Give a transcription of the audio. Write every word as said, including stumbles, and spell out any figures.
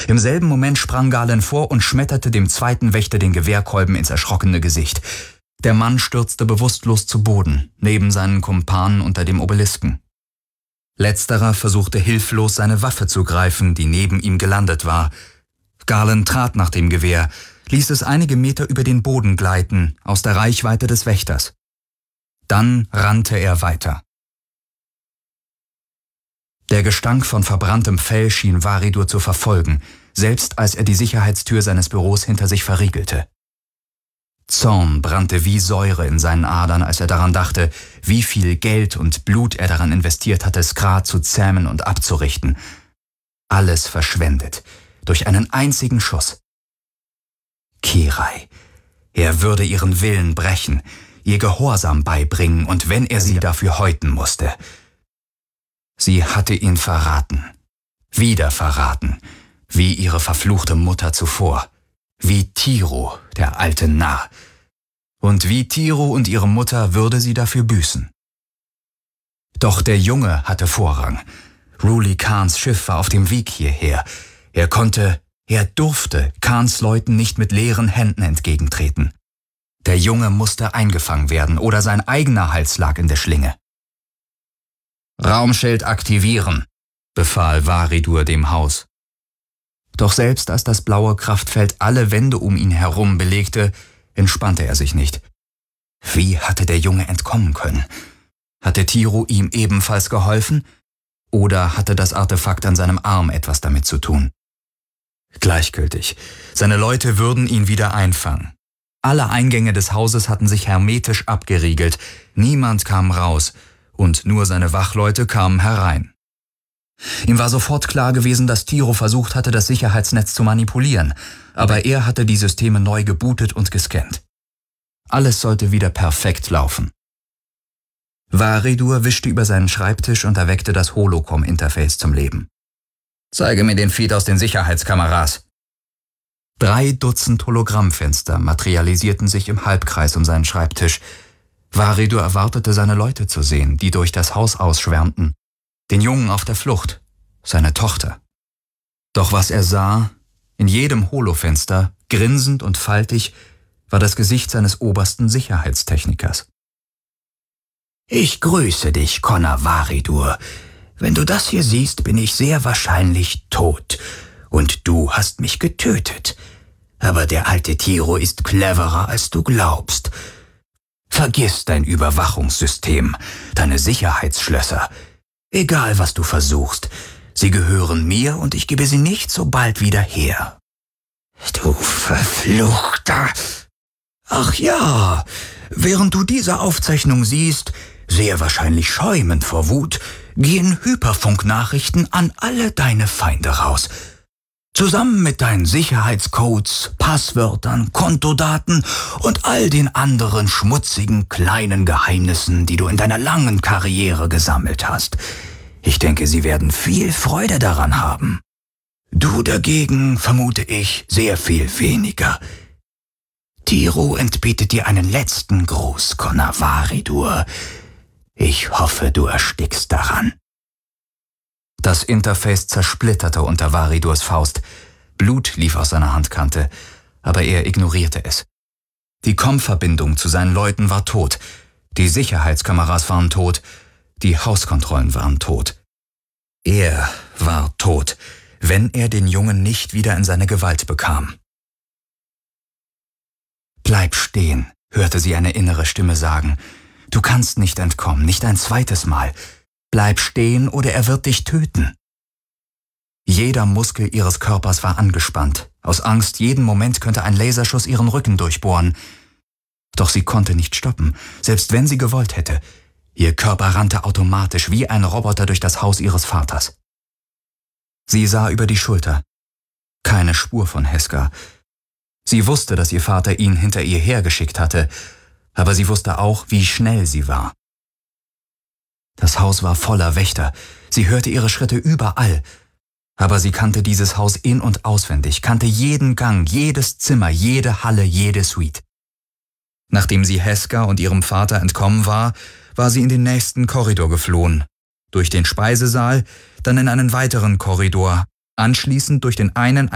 Im selben Moment sprang Galen vor und schmetterte dem zweiten Wächter den Gewehrkolben ins erschrockene Gesicht. Der Mann stürzte bewusstlos zu Boden, neben seinen Kumpanen unter dem Obelisken. Letzterer versuchte hilflos, seine Waffe zu greifen, die neben ihm gelandet war. Galen trat nach dem Gewehr, ließ es einige Meter über den Boden gleiten, aus der Reichweite des Wächters. Dann rannte er weiter. Der Gestank von verbranntem Fell schien Varidur zu verfolgen, selbst als er die Sicherheitstür seines Büros hinter sich verriegelte. Zorn brannte wie Säure in seinen Adern, als er daran dachte, wie viel Geld und Blut er daran investiert hatte, Skra zu zähmen und abzurichten. Alles verschwendet, durch einen einzigen Schuss. Kirai, er würde ihren Willen brechen, ihr Gehorsam beibringen, und wenn er sie dafür häuten musste. Sie hatte ihn verraten, wieder verraten, wie ihre verfluchte Mutter zuvor, wie Tiro, der alte Narr. Und wie Tiro und ihre Mutter würde sie dafür büßen. Doch der Junge hatte Vorrang. Ruli Khans Schiff war auf dem Weg hierher. Er konnte, er durfte Khans Leuten nicht mit leeren Händen entgegentreten. Der Junge musste eingefangen werden, oder sein eigener Hals lag in der Schlinge. »Raumschild aktivieren«, befahl Varidur dem Haus. Doch selbst als das blaue Kraftfeld alle Wände um ihn herum belegte, entspannte er sich nicht. Wie hatte der Junge entkommen können? Hatte Tiro ihm ebenfalls geholfen? Oder hatte das Artefakt an seinem Arm etwas damit zu tun? Gleichgültig. Seine Leute würden ihn wieder einfangen. Alle Eingänge des Hauses hatten sich hermetisch abgeriegelt. Niemand kam raus, und nur seine Wachleute kamen herein. Ihm war sofort klar gewesen, dass Tiro versucht hatte, das Sicherheitsnetz zu manipulieren, aber er hatte die Systeme neu gebootet und gescannt. Alles sollte wieder perfekt laufen. Varidur wischte über seinen Schreibtisch und erweckte das Holocom-Interface zum Leben. »Zeige mir den Feed aus den Sicherheitskameras.« Drei Dutzend Hologrammfenster materialisierten sich im Halbkreis um seinen Schreibtisch. Varidur erwartete, seine Leute zu sehen, die durch das Haus ausschwärmten. Den Jungen auf der Flucht, seine Tochter. Doch was er sah, in jedem Holofenster, grinsend und faltig, war das Gesicht seines obersten Sicherheitstechnikers. »Ich grüße dich, Connor Varidur. Wenn du das hier siehst, bin ich sehr wahrscheinlich tot. Und du hast mich getötet. Aber der alte Tiro ist cleverer, als du glaubst. Vergiss dein Überwachungssystem, deine Sicherheitsschlösser. Egal, was du versuchst, sie gehören mir und ich gebe sie nicht so bald wieder her.« »Du Verfluchter! Ach ja, während du diese Aufzeichnung siehst, sehr wahrscheinlich schäumend vor Wut, gehen Hyperfunknachrichten an alle deine Feinde raus. Zusammen mit deinen Sicherheitscodes, Passwörtern, Kontodaten und all den anderen schmutzigen kleinen Geheimnissen, die du in deiner langen Karriere gesammelt hast. Ich denke, sie werden viel Freude daran haben. Du dagegen, vermute ich, sehr viel weniger. Tiro entbietet dir einen letzten Gruß, Connor Varidur. Ich hoffe, du erstickst daran.« Das Interface zersplitterte unter Varidurs Faust. Blut lief aus seiner Handkante, aber er ignorierte es. Die Com-Verbindung zu seinen Leuten war tot, die Sicherheitskameras waren tot, die Hauskontrollen waren tot. Er war tot, wenn er den Jungen nicht wieder in seine Gewalt bekam. »Bleib stehen«, hörte sie eine innere Stimme sagen. »Du kannst nicht entkommen, nicht ein zweites Mal. Bleib stehen, oder er wird dich töten.« Jeder Muskel ihres Körpers war angespannt. Aus Angst, jeden Moment könnte ein Laserschuss ihren Rücken durchbohren. Doch sie konnte nicht stoppen, selbst wenn sie gewollt hätte. Ihr Körper rannte automatisch wie ein Roboter durch das Haus ihres Vaters. Sie sah über die Schulter. Keine Spur von Heska. Sie wusste, dass ihr Vater ihn hinter ihr hergeschickt hatte, aber sie wusste auch, wie schnell sie war. Das Haus war voller Wächter. Sie hörte ihre Schritte überall. Aber sie kannte dieses Haus in- und auswendig, kannte jeden Gang, jedes Zimmer, jede Halle, jede Suite. Nachdem sie Heska und ihrem Vater entkommen war, war sie in den nächsten Korridor geflohen. Durch den Speisesaal, dann in einen weiteren Korridor, anschließend durch den einen